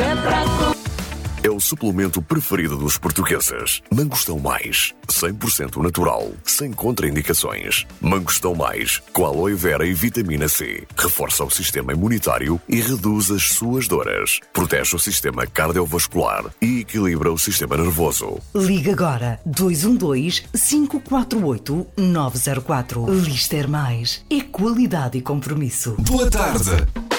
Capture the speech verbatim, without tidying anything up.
É o suplemento preferido dos portugueses. Mangostão Mais, cem por cento natural, sem contraindicações. Mangostão Mais, com aloe vera e vitamina C. Reforça o sistema imunitário e reduz as suas dores. Protege o sistema cardiovascular e equilibra o sistema nervoso. Liga agora dois um dois, cinco quatro oito, nove zero quatro. Lister Mais é qualidade e compromisso. Boa tarde.